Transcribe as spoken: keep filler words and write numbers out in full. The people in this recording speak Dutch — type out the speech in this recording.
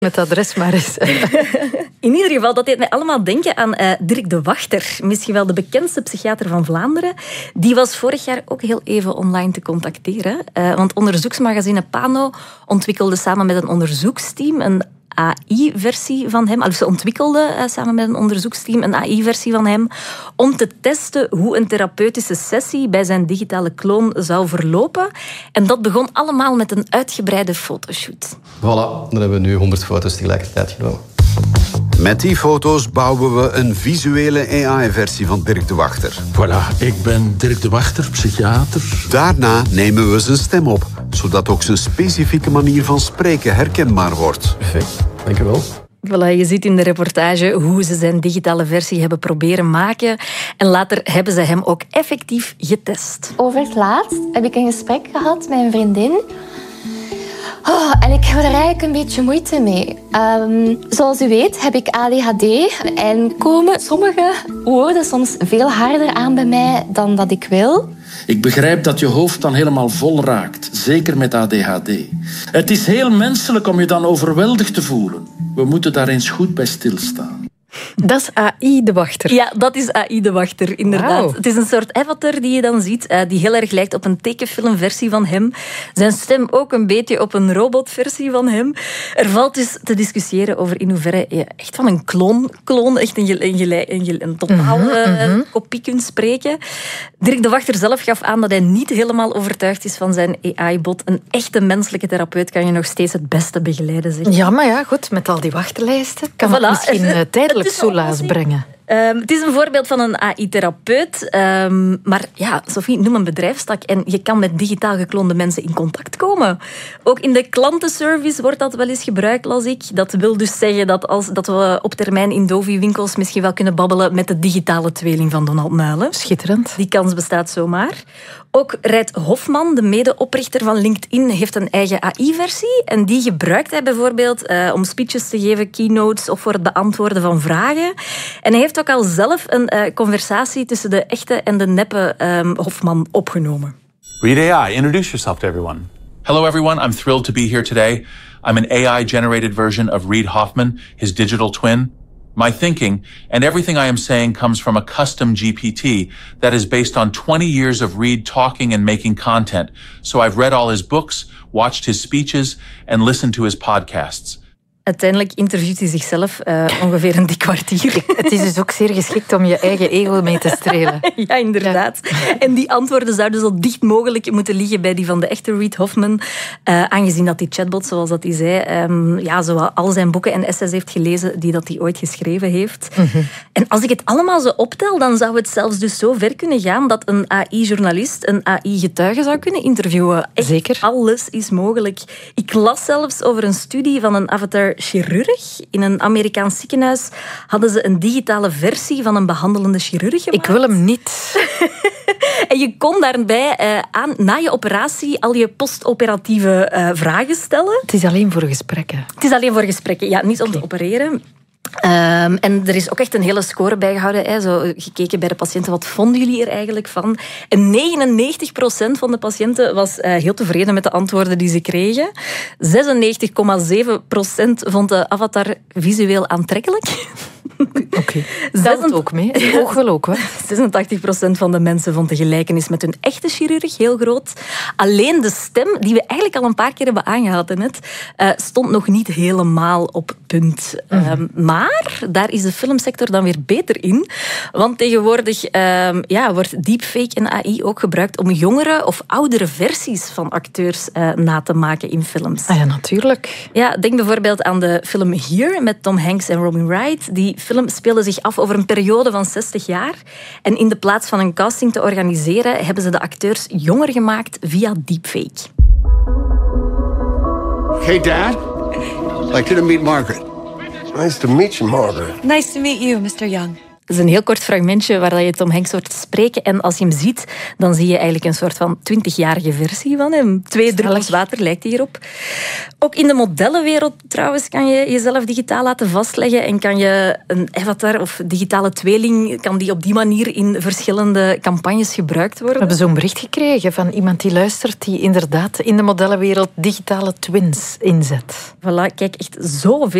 Met adres maar eens. In ieder geval, dat deed mij allemaal denken aan uh, Dirk de Wachter. Misschien wel de bekendste psychiater van Vlaanderen. Die was vorig jaar ook heel even online te contacteren. Uh, want onderzoeksmagazine Pano ontwikkelde samen met een onderzoeksteam een A I-versie van hem. Also, ze ontwikkelden uh, samen met een onderzoeksteam een A I-versie van hem om te testen hoe een therapeutische sessie bij zijn digitale kloon zou verlopen. En dat begon allemaal met een uitgebreide fotoshoot. Voilà, dan hebben we nu honderd foto's tegelijkertijd genomen. Met die foto's bouwen we een visuele A I-versie van Dirk de Wachter. Voilà, ik ben Dirk de Wachter, psychiater. Daarna nemen we zijn stem op, zodat ook zijn specifieke manier van spreken herkenbaar wordt. Perfect, dank u wel. Voilà, je ziet in de reportage hoe ze zijn digitale versie hebben proberen maken. En later hebben ze hem ook effectief getest. Over het laatst heb ik een gesprek gehad met een vriendin. Oh, en ik heb er eigenlijk een beetje moeite mee. Um, zoals u weet heb ik A D H D en komen sommige woorden soms veel harder aan bij mij dan dat ik wil. Ik begrijp dat je hoofd dan helemaal vol raakt, zeker met A D H D. Het is heel menselijk om je dan overweldigd te voelen. We moeten daar eens goed bij stilstaan. Dat is A I de Wachter. Ja, dat is A I de Wachter, inderdaad. Wow. Het is een soort avatar die je dan ziet, uh, die heel erg lijkt op een tekenfilmversie van hem. Zijn stem ook een beetje op een robotversie van hem. Er valt dus te discussiëren over in hoeverre je echt van een kloon, kloon echt een, een, een, een, een totale mm-hmm, mm-hmm. kopie kunt spreken. Dirk de Wachter zelf gaf aan dat hij niet helemaal overtuigd is van zijn A I-bot. Een echte menselijke therapeut kan je nog steeds het beste begeleiden. Zeg. Ja, maar ja, goed, met al die wachtlijsten kan voilà, het misschien uh, tijdelijk soelaas brengen. Um, het is een voorbeeld van een A I-therapeut. Um, maar ja, Sophie, noem een bedrijfstak en je kan met digitaal gekloonde mensen in contact komen. Ook in de klantenservice wordt dat wel eens gebruikt, las ik. Dat wil dus zeggen dat, als, dat we op termijn in Dovi-winkels misschien wel kunnen babbelen met de digitale tweeling van Donald Muilen. Schitterend. Die kans bestaat zomaar. Ook Reid Hofman, de medeoprichter van LinkedIn, heeft een eigen A I-versie. En die gebruikt hij bijvoorbeeld uh, om speeches te geven, keynotes of voor het beantwoorden van vragen. En hij heeft ook al zelf een uh, conversatie tussen de echte en de neppe um, Hofman opgenomen. Read A I. Introduce yourself to everyone. Hello everyone, I'm thrilled to be here today. I'm an A I-generated version of Reid Hoffman, his digital twin. My thinking and everything I am saying comes from a custom G P T that is based on twenty years of Reid talking and making content. So I've read all his books, watched his speeches, and listened to his podcasts. Uiteindelijk interviewt hij zichzelf uh, ongeveer een dik kwartier. Het is dus ook zeer geschikt om je eigen ego mee te strelen. Ja, inderdaad. Ja. En die antwoorden zouden zo dicht mogelijk moeten liggen bij die van de echte Reid Hoffman. Uh, aangezien dat die chatbot, zoals dat hij zei, um, ja, zowel al zijn boeken en essays heeft gelezen die dat hij ooit geschreven heeft. Mm-hmm. En als ik het allemaal zo optel, dan zou het zelfs dus zo ver kunnen gaan dat een A I-journalist een A I-getuige zou kunnen interviewen. Echt, zeker. Alles is mogelijk. Ik las zelfs over een studie van een avatar chirurg. In een Amerikaans ziekenhuis hadden ze een digitale versie van een behandelende chirurg gemaakt. Ik wil hem niet. En je kon daarbij uh, aan, na je operatie al je postoperatieve uh, vragen stellen. Het is alleen voor gesprekken. Het is alleen voor gesprekken, ja, niet om okay. te opereren. Um, en er is ook echt een hele score bijgehouden. Hè, zo gekeken bij de patiënten. Wat vonden jullie er eigenlijk van? En negenennegentig procent van de patiënten was uh, heel tevreden met de antwoorden die ze kregen. zesennegentig komma zeven procent vond de avatar visueel aantrekkelijk. Oké, okay. Dat het ook mee. Het oog wil ook, hè. zesentachtig procent van de mensen vond de gelijkenis met hun echte chirurg heel groot. Alleen de stem, die we eigenlijk al een paar keer hebben aangehaald net, uh, stond nog niet helemaal op punt. Mm-hmm. Um, maar daar is de filmsector dan weer beter in. Want tegenwoordig um, ja, wordt deepfake en A I ook gebruikt om jongere of oudere versies van acteurs uh, na te maken in films. Ah ja, natuurlijk. Ja, denk bijvoorbeeld aan de film Here met Tom Hanks en Robin Wright. Die film speelde zich af over een periode van zestig jaar. En in de plaats van een casting te organiseren, hebben ze de acteurs jonger gemaakt via deepfake. Hey Dad, I'd like you to meet Margaret. Nice to meet you, Margaret. Nice to meet you, mister Young. is een heel kort fragmentje waar je Tom Hanks hoort spreken. En als je hem ziet, dan zie je eigenlijk een soort van twintigjarige versie van hem. Twee druppels water lijkt hij hierop. Ook in de modellenwereld trouwens kan je jezelf digitaal laten vastleggen en kan je een avatar of digitale tweeling, kan die op die manier in verschillende campagnes gebruikt worden. We hebben zo'n bericht gekregen van iemand die luistert, die inderdaad in de modellenwereld digitale twins inzet. Voilà, kijk, echt zoveel.